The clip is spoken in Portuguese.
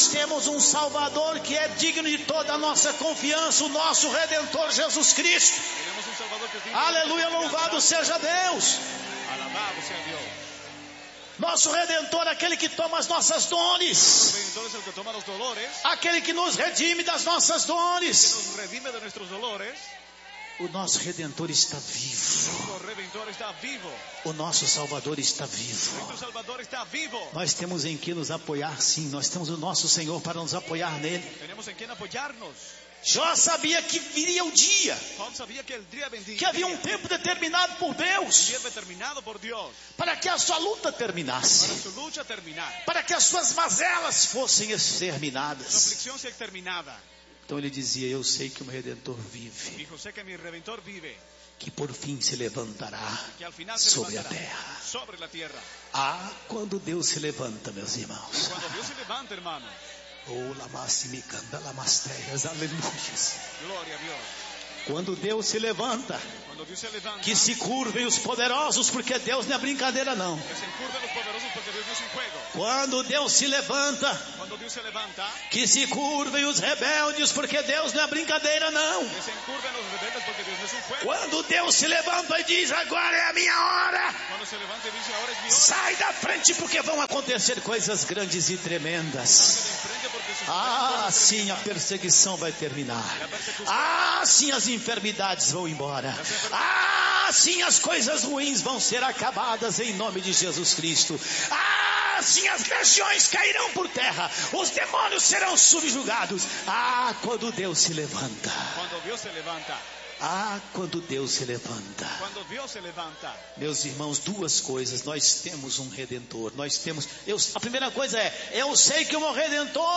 nós temos um Salvador que é digno de toda a nossa confiança, o nosso Redentor Jesus Cristo. Aleluia, louvado seja Deus. Nosso Redentor, aquele que toma as nossas dores, aquele que nos redime das nossas dores. O nosso Redentor está vivo. O nosso Salvador está vivo. Nós temos em que nos apoiar, sim. Nós temos o nosso Senhor para nos apoiar nele. Jó sabia que viria o dia, que havia um tempo determinado por Deus, para que a sua luta terminasse, para que as suas mazelas fossem exterminadas. Então ele dizia: eu sei que o meu Redentor vive, que por fim se levantará sobre a terra. Ah, quando Deus se levanta, meus irmãos. Oh, lamasimicanda, lamasteias, aleluias. Glória a Deus. Quando Deus se levanta, que se curvem os poderosos, porque Deus não é brincadeira não. Quando Deus se levanta, que se curvem os rebeldes, porque Deus não é brincadeira não. Quando Deus se levanta e diz: agora é a minha hora, sai da frente, porque vão acontecer coisas grandes e tremendas. Ah, sim, a perseguição vai terminar. Ah, sim, as enfermidades vão embora. Ah, sim, as coisas ruins vão ser acabadas em nome de Jesus Cristo. Ah, sim, as legiões cairão por terra. Os demônios serão subjugados. Ah, quando Deus se levanta. Ah, quando Deus se levanta. Meus irmãos, duas coisas. Nós temos um Redentor. A primeira coisa é: eu sei que o meu Redentor